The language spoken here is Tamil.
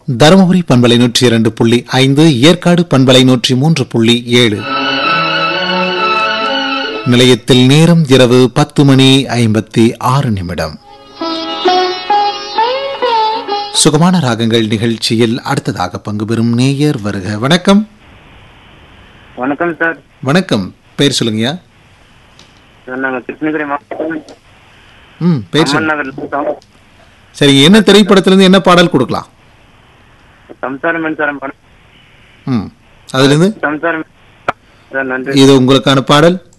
தருமபுரி பண்பலை 102.5, ஏற்காடு பண்பலை 103.7. நிலையத்தில் நேரம் இரவு 10:56. சுகமான ராகங்கள் நிகழ்ச்சியில் அடுத்ததாக பங்கு பெறும் நேயர் வருக. வணக்கம். வணக்கம் சார். வணக்கம். பேர் சொல்லுங்கய்யா. நாங்க கிருஷ்ணகிரி மாவட்டம் பேர் அம்மன் நகர்ல இருக்கோம். சரி, என்ன திரைப்படத்திலிருந்து என்ன பாடல் கொடுக்கலாம்? சம்சார மின்சாரம் படம். அதுல இருந்து சம்சாரம் சார். நன்றி. இது உங்களுக்கான பாடல்.